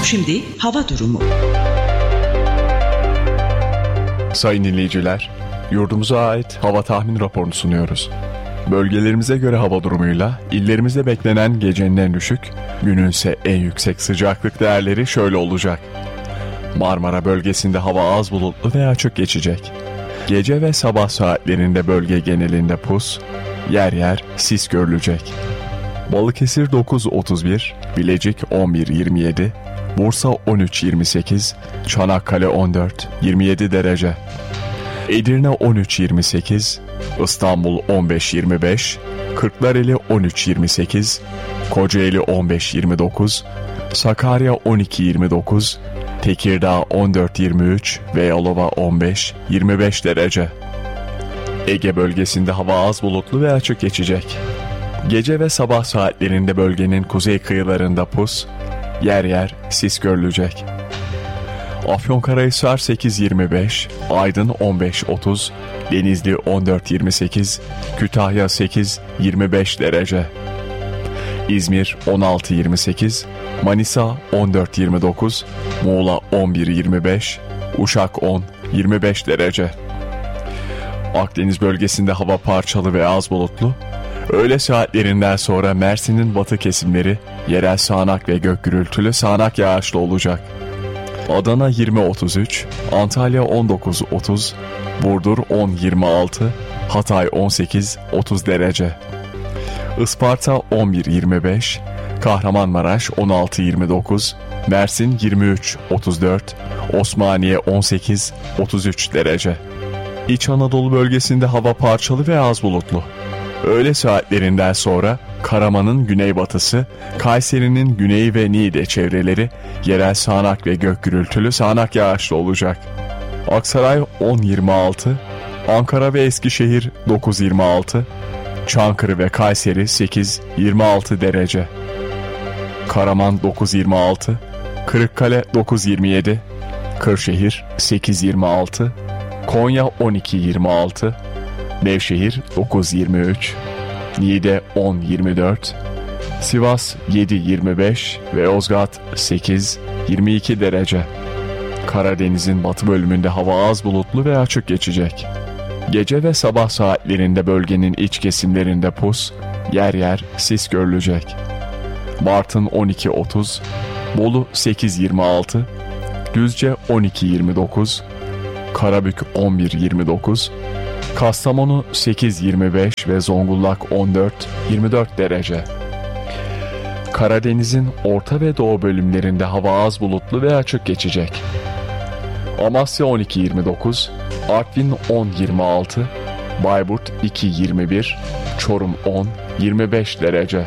Şimdi hava durumu. Sayın dinleyiciler, yurdumuza ait hava tahmin raporunu sunuyoruz. Bölgelerimize göre hava durumuyla illerimizde beklenen gecenin en düşük, gününse en yüksek sıcaklık değerleri şöyle olacak. Marmara bölgesinde hava az bulutlu ve açık geçecek. Gece ve sabah saatlerinde bölge genelinde pus, yer yer sis görülecek. Balıkesir 9-31, Bilecik 11-27, Bursa 13-28, Çanakkale 14-27 derece. Edirne 13-28, İstanbul 15-25, Kırklareli 13-28, Kocaeli 15-29, Sakarya 12-29, Tekirdağ 14-23 ve Yalova 15-25 derece. Ege bölgesinde hava az bulutlu ve açık geçecek. Gece ve sabah saatlerinde bölgenin kuzey kıyılarında pus, yer yer sis görülecek. Afyonkarahisar 8-25, Aydın 15-30, Denizli 14-28, Kütahya 8-25 derece. İzmir 16-28, Manisa 14-29, Muğla 11-25, Uşak 10-25 derece. Akdeniz bölgesinde hava parçalı ve az bulutlu. Öğle saatlerinden sonra Mersin'in batı kesimleri yerel sağanak ve gök gürültülü sağanak yağışlı olacak. Adana 20-33, Antalya 19-30, Burdur 10-26, Hatay 18-30 derece. Isparta 11-25, Kahramanmaraş 16-29, Mersin 23-34, Osmaniye 18-33 derece. İç Anadolu bölgesinde hava parçalı ve az bulutlu. Öğle saatlerinden sonra Karaman'ın güneybatısı, Kayseri'nin güneyi ve Niğde çevreleri yerel sağanak ve gök gürültülü sağanak yağışlı olacak. Aksaray 10-26, Ankara ve Eskişehir 9-26, Çankırı ve Kayseri 8-26 derece. Karaman 9-26, Kırıkkale 9-27, Kırşehir 8-26, Konya 12-26, Nevşehir 9-23, Niğde 10-24, Sivas 7-25 ve Yozgat 8-22 derece. Karadeniz'in batı bölümünde hava az bulutlu ve açık geçecek. Gece ve sabah saatlerinde bölgenin iç kesimlerinde pus, yer yer sis görülecek. Bartın 12-30, Bolu 8-26, Düzce 12-29, Karabük 11-29, Kastamonu 8-25 ve Zonguldak 14-24 derece. Karadeniz'in orta ve doğu bölümlerinde hava az bulutlu ve açık geçecek. Amasya 12-29, Artvin 10-26, Bayburt 2-21, Çorum 10-25 derece.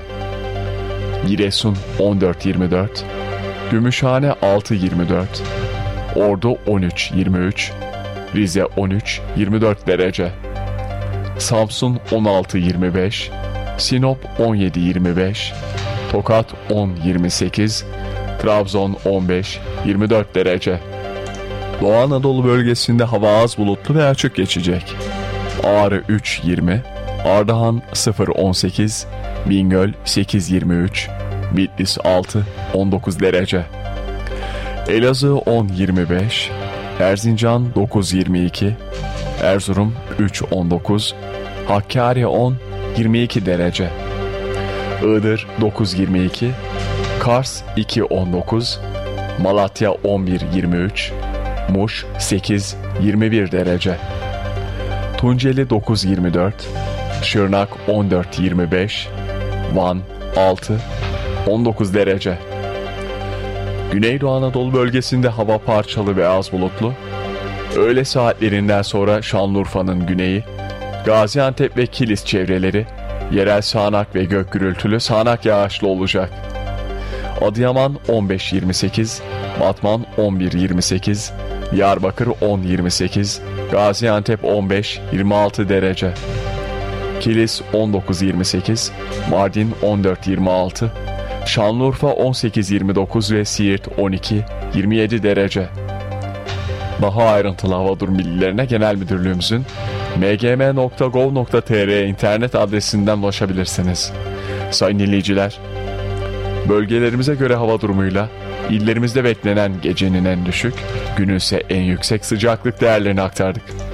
Giresun 14-24, Gümüşhane 6-24, Ordu 13-23, Rize 13-24 derece. Samsun 16-25, Sinop 17-25, Tokat 10-28, Trabzon 15-24 derece. Doğu Anadolu bölgesinde hava az bulutlu ve açık geçecek. Ağrı 3-20, Ardahan 0-18, Bingöl 8-23, Bitlis 6-19 derece. Elazığ 10-25, Erzincan 9-22, Erzurum 3-19, Hakkari 10-22 derece. Iğdır 9-22, Kars 2-19, Malatya 11-23, Muş 8-21 derece. Tunceli 9-24, Şırnak 14-25, Van 6-19 derece. Güneydoğu Anadolu bölgesinde hava parçalı ve az bulutlu. Öğle saatlerinden sonra Şanlıurfa'nın güneyi, Gaziantep ve Kilis çevreleri yerel sağanak ve gök gürültülü sağanak yağışlı olacak. Adıyaman 15-28, Batman 11-28, Diyarbakır 10-28, Gaziantep 15-26 derece. Kilis 19-28, Mardin 14-26, Şanlıurfa 18-29 ve Siirt 12-27 derece. Daha ayrıntılı hava durum bilgilerine Genel Müdürlüğümüzün mgm.gov.tr internet adresinden ulaşabilirsiniz. Sayın dinleyiciler, Bölgelerimize göre hava durumuyla illerimizde beklenen gecenin en düşük, günün ise en yüksek sıcaklık değerlerini aktardık.